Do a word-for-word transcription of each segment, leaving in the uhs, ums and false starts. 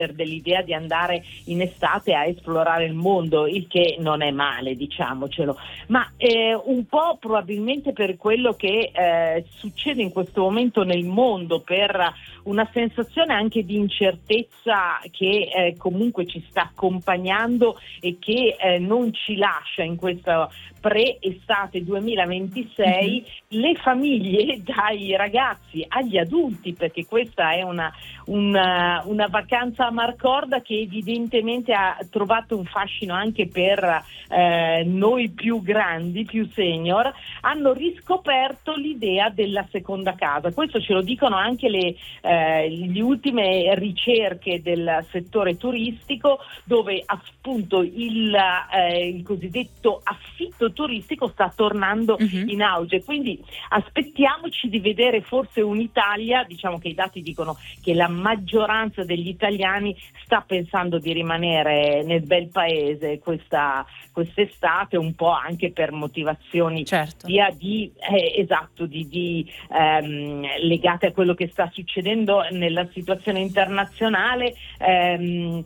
dell'idea di andare in estate a esplorare il mondo, il che non è male, diciamocelo, ma eh, un po' probabilmente per quello che eh, succede in questo momento nel mondo, per una sensazione anche di incertezza che eh, comunque ci sta accompagnando e che eh, non ci lascia in questa pre-estate duemilaventisei, mm-hmm. le famiglie, dai ragazzi agli adulti, perché questa è una, una, una vacanza a Marcorda che evidentemente ha trovato un fascino anche per eh, noi più grandi, più senior, hanno riscoperto l'idea della seconda casa. Questo ce lo dicono anche le, eh, le ultime ricerche del settore turistico, dove appunto il, eh, il cosiddetto affitto turistico sta tornando uh-huh. in auge, quindi aspettiamoci di vedere forse un'Italia, diciamo che i dati dicono che la maggioranza degli italiani sta pensando di rimanere nel bel paese questa quest'estate, un po' anche per motivazioni certo. sia di eh, esatto di, di ehm, legate a quello che sta succedendo nella situazione internazionale, ehm,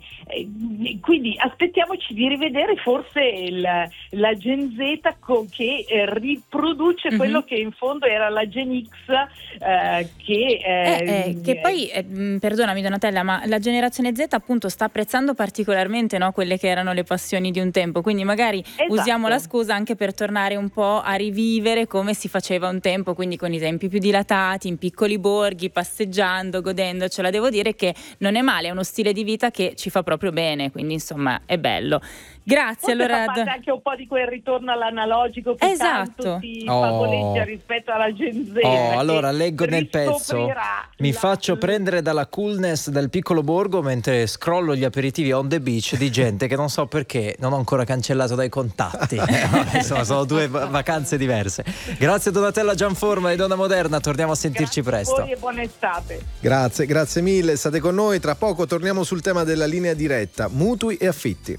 quindi aspettiamoci di rivedere forse il, la Gen Z co- che eh, riproduce mm-hmm. quello che in fondo era la Gen X, eh, che eh, eh, che poi eh, perdonami Donatella, ma la generazione Z appunto sta apprezzando particolarmente, no, quelle che erano le passioni di un tempo, quindi magari esatto. usiamo la scusa anche per tornare un po' a rivivere come si faceva un tempo, quindi con i tempi più dilatati, in piccoli borghi, passeggiando, godendocela. Devo dire che non è male, è uno stile di vita che ci fa proprio bene, quindi insomma è bello. Grazie. Forse allora fa parte anche un po' di quel ritorno all'analogico che esatto. tanto si oh. favoleggia rispetto alla Gen Z. Oh, allora leggo nel pezzo: mi la... faccio prendere dalla coolness del piccolo borgo mentre scrollo gli aperitivi on the beach di gente che non so perché non ho ancora cancellato dai contatti. Insomma, sono due vacanze diverse. Grazie Donatella Gianforma di Donna Moderna, torniamo a sentirci grazie presto. A voi e buona estate. Grazie, grazie mille, state con noi. Tra poco torniamo sul tema della linea diretta, mutui e affitti.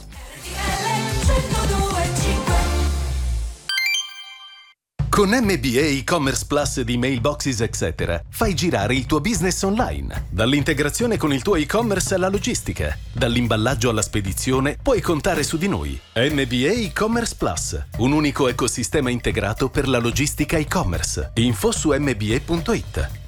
Con M B A E-Commerce Plus di Mailboxes Etc. fai girare il tuo business online. Dall'integrazione con il tuo e-commerce alla logistica, dall'imballaggio alla spedizione, puoi contare su di noi. M B A E-Commerce Plus, un unico ecosistema integrato per la logistica e-commerce. Info su m b a punto i t.